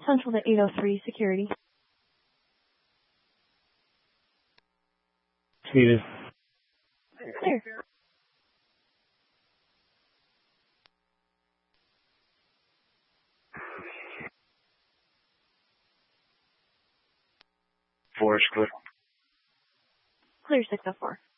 Central to 803 security. Needed. Clear. Forest clear. Clear 604.